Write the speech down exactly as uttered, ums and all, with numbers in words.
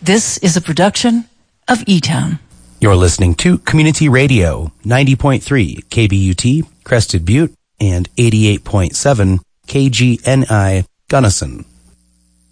This is a production of E-Town. You're listening to Community Radio, ninety point three K B U T, Crested Butte, and eighty-eight point seven K G N I, Gunnison.